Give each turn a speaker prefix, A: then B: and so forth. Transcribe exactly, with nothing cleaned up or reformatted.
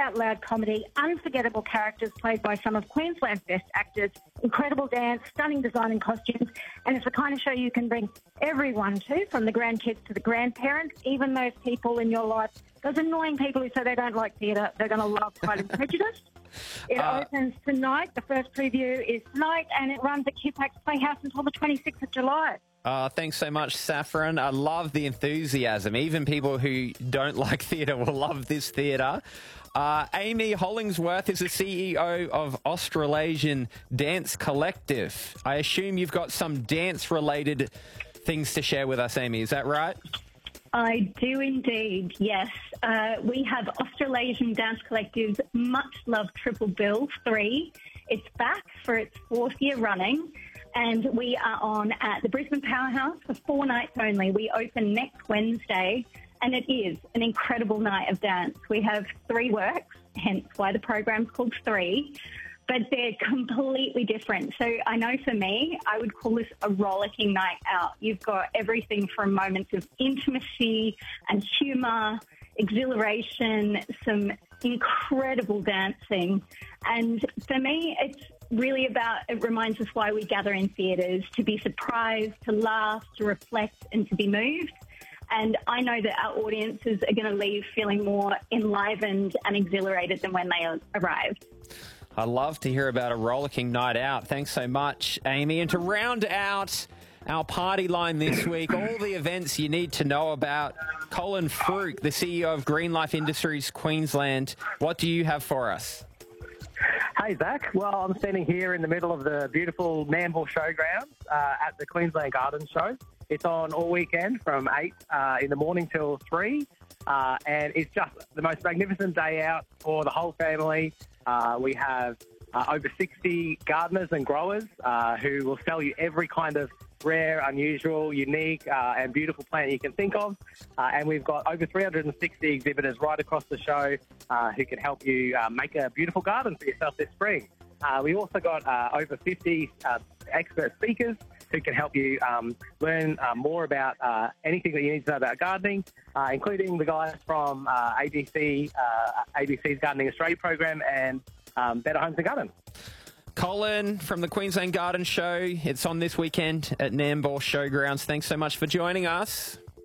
A: laugh-out-loud comedy, unforgettable characters played by some of Queensland's best actors, incredible dance, stunning design and costumes, and it's the kind of show you can bring everyone to, from the grandkids to the grandparents, even those people in your life, those annoying people who say they don't like theatre, they're going to love Pride and Prejudice. It uh, opens tonight. The first preview is tonight, and it runs at Q PAX Playhouse until the twenty-sixth of July.
B: Uh, thanks so much, Saffron. I love the enthusiasm. Even people who don't like theatre will love this theatre. Uh, Amy Hollingsworth is the C E O of Australasian Dance Collective. I assume you've got some dance-related things to share with us, Amy. Is that right?
C: I do indeed, yes. Uh, we have Australasian Dance Collective's much-loved Triple Bill three. It's back for its fourth year running, and we are on at the Brisbane Powerhouse for four nights only. We open next Wednesday, and it is an incredible night of dance. We have three works, hence why the program's called Three, but they're completely different. So I know for me, I would call this a rollicking night out. You've got everything from moments of intimacy and humour, exhilaration, some incredible dancing. And for me, it's really about, it reminds us why we gather in theatres, to be surprised, to laugh, to reflect and to be moved. And I know that our audiences are going to leave feeling more enlivened and exhilarated than when they arrived.
B: I love to hear about a rollicking night out. Thanks so much, Amy. And to round out our party line this week, all the events you need to know about, Colin Fruke, the C E O of Green Life Industries Queensland. What do you have for us?
D: Hey, Zach. Well, I'm standing here in the middle of the beautiful Nambour Showgrounds uh, at the Queensland Garden Show. It's on all weekend from eight uh, in the morning till three, uh, and it's just the most magnificent day out for the whole family. Uh, we have uh, over sixty gardeners and growers uh, who will sell you every kind of rare, unusual, unique uh, and beautiful plant you can think of. Uh, and we've got over three hundred sixty exhibitors right across the show uh, who can help you uh, make a beautiful garden for yourself this spring. Uh, we also got uh, over fifty uh, expert speakers who can help you um, learn uh, more about uh, anything that you need to know about gardening, uh, including the guys from uh, A B C, uh, A B C's Gardening Australia program and um, Better Homes and Garden.
B: Colin from the Queensland Garden Show. It's on this weekend at Nambour Showgrounds. Thanks so much for joining us.